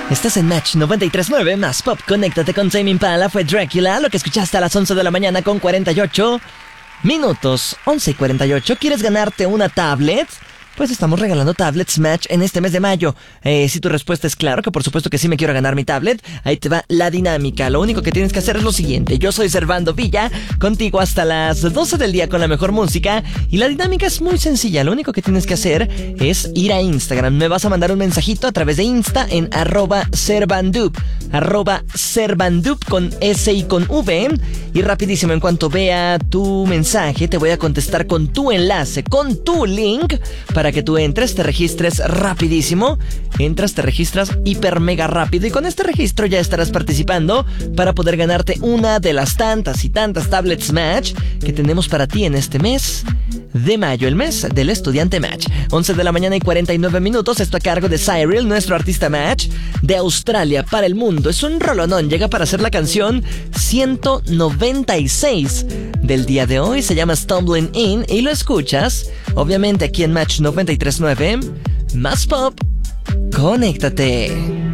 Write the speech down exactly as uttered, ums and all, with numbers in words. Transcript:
Estás en Match noventa y tres punto nueve, más pop. Conéctate con Tame Impala, fue Drácula, lo que escuchaste a las once de la mañana con cuarenta y ocho minutos. once y cuarenta y ocho. ¿Quieres ganarte una tablet? Pues estamos regalando tablets Match en este mes de mayo. Eh, si tu respuesta es claro, que por supuesto que sí me quiero ganar mi tablet, ahí te va la dinámica. Lo único que tienes que hacer es lo siguiente. Yo soy Servando Villa, contigo hasta las doce del día con la mejor música. Y la dinámica es muy sencilla. Lo único que tienes que hacer es ir a Instagram. Me vas a mandar un mensajito a través de Insta en arroba Servandup. Arroba Servandup con S y con V. Y rapidísimo, en cuanto vea tu mensaje, te voy a contestar con tu enlace, con tu link, para que tú entres, te registres rapidísimo. Entras, te registras hiper mega rápido y con este registro ya estarás participando para poder ganarte una de las tantas y tantas tablets Match que tenemos para ti en este mes de mayo, el mes del estudiante Match. once de la mañana y cuarenta y nueve minutos, esto a cargo de Cyril, nuestro artista Match de Australia para el mundo. Es un rolonón, llega para ser la canción ciento noventa y seis del día de hoy, se llama Stumbling In y lo escuchas obviamente aquí en Match noventa y tres punto nueve, más pop. Conéctate.